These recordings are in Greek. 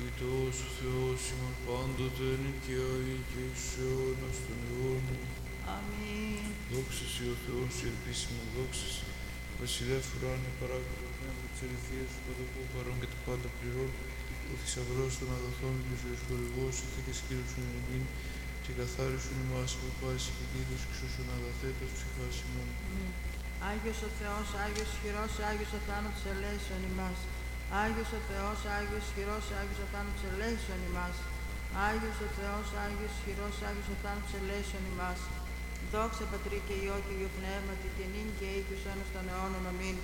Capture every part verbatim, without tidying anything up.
Αγιτός ο Θεός ημών πάντοτε εν και αεί και εις τους αιώνας των αιώνων. Αμήν. Δόξα σοι ο Θεός η ελπίς ημών, δόξα σοι. Βασιλεύ ουράνιε παράκλητο πνεύμα της αληθείας του πανταχού παρών και τα πάντα πληρών. Ο θησαυρός των αγαθών και ζωής χορηγός, ηθίκες κύρωσον εν γην και καθάρισον ημάς από πάση και κοίτας και σώσον αγαθέτας ψυχάς ημών. Αμήν. Άγιος ο Θεός, Άγιος χειρός, Άγιος ο θάνατος ελέησον ημάς. Άγιος ο Θεός, Άγιος χειρός, Άγιος ο θάνατος ελέησον ημάς. Άγιος ο Θεός, Άγιος χειρός, Άγιος ο θάνατος ελέησον ημάς. Δόξα Πατρί και Υιό και Υιό Πνεύματι και νυν και αεί και ους αιώνας των αιώνων. Αμήν.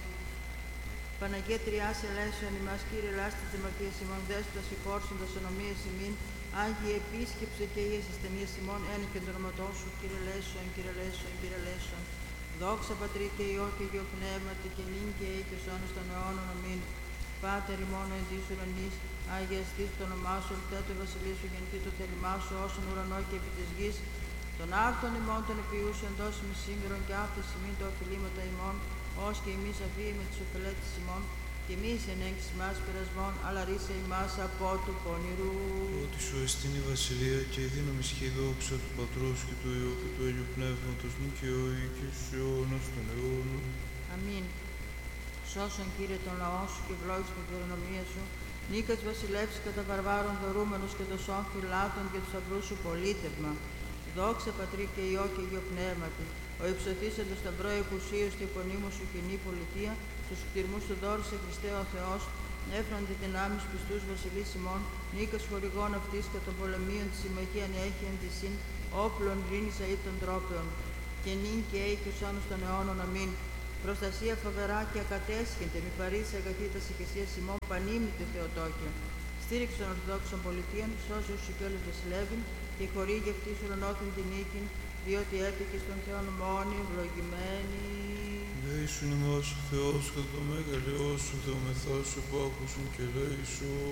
Παναγία Τριάς ελέησον ημάς, Κύριε λάστης δημαρτίας ημών, δέσποτας συγχώρσοντας ονομίας ημίν, Άγιε επίσκεψε και Υιές ασθενείας ημών, ένι και το όνοματό σου, Κύριε ελέησον, Κύριε ελέησον, Κύριε ελέησον. Δόξα Πατρί και Υιό και Υιό Πνεύματι και νυν και αεί και ους αιώνας των αιώνων. Αμήν. Πάτερ ημών εν της ουρανής, αγιαστείς το όνομά σου, ελθέτω η βασιλεία σου, γεννηθεί το θέλημά σου, όσον ουρανό και επί της γης. Των άρτων ημών των επιούσεων δώσιμη σύγκρον και άφης ημίν τα οφειλήματα ημών, ως και εμείς αφίουμε τις οφελέτες ημών, και εμείς εν έγκυς μας πειρασμών, αλλά ρίσε ημάς από του πονηρού. Ότι σου εστίν η βασιλεία και η δύναμη και η δόξα του Πατρός και του Υιού και του Αγίου Πνεύματος νυν και αεί και στους αιώνας των αιώνων. Αμήν. Σώσον Κύριε τον λαό σου και ευλόγησον την κληρονομία σου, νίκας βασιλεύς κατά βαρβάρων δωρούμενους και δοσών φυλάτων και του σταυρού σου πολίτευμα. Δόξα Πατρί και Υιό και Υιό Πνεύματι, ο υψωθήσεν το σταυρό εκουσίως και επωνύμου σου κοινή πολιτεία, τους κτηρμούς του δώρου σε Χριστέ ο Θεός, έφραντε δυνάμεις πιστούς βασιλείς ημών, νίκας χορηγών αυτής και των πολεμίων της συμμαχίαν έχει εν της συν, όπλων ειρήνης αεί των τρόπεων, και νυν και αεί και ους αιώνας των αιώνων. Αμήν. Προστασία φοβερά και ακατέσχυνται, μη παρήσει αγαθήτας ηκεσίας ημών, πανήμητε Θεοτόκια. Στήριξη των Ορθοδόξων πολιτείων, σώζει όσου και όλους βασιλεύειν, και χορήγει αυτή σου ουρανόθεν την νίκην, διότι έπικε στον Θεόν μόνη ευλογημένη. Λέησον ημάς ο Θεός κατά το μεγαλειό σου, Θεομεθά σου, που άκουσον και λέησον.